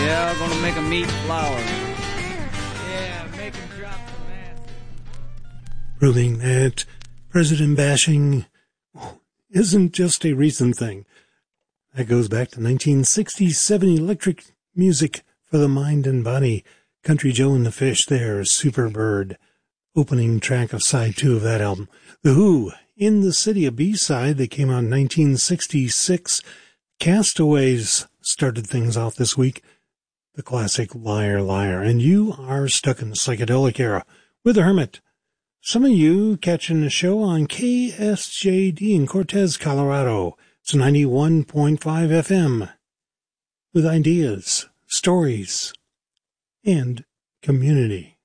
Yeah, gonna make 'em eat flowers. Yeah, make 'em drop some acid. Proving that president bashing isn't just a recent thing. That goes back to 1967 electric music for the mind and body. Country Joe and the Fish there, Superbird, opening track of side 2 of that album. The Who, In the City, a B-side that came out in 1966. Castaways started things off this week. The classic Liar, Liar. And you are stuck in the psychedelic era with the Hermit. Some of you catching the show on KSJD in Cortez, Colorado. It's 91.5 FM with ideas, stories, and community.